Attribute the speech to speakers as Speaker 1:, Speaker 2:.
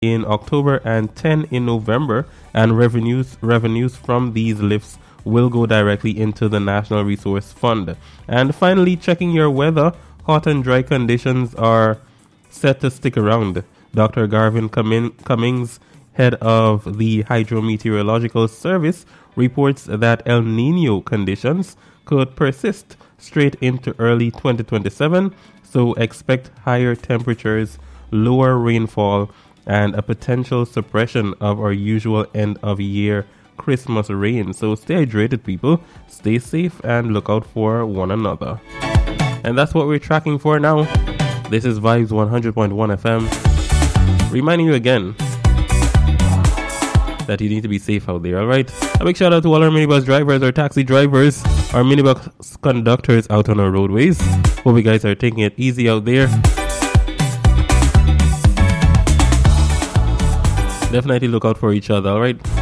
Speaker 1: in October and 10 in November, and revenues from these lifts will go directly into the National Resource Fund. And finally, checking your weather, hot and dry conditions are set to stick around. Dr. Garvin Cummings, head of the Hydrometeorological Service, reports that El Nino conditions could persist straight into early 2027, so expect higher temperatures, lower rainfall, and a potential suppression of our usual end-of-year Christmas rain. So stay hydrated, people, stay safe, and look out for one another. And that's what we're tracking for now. This is Vibes 100.1 FM. Reminding you again that you need to be safe out there, alright? A big shout out to all our minibus drivers, our taxi drivers, our minibus conductors out on our roadways. Hope you guys are taking it easy out there. Definitely look out for each other, alright?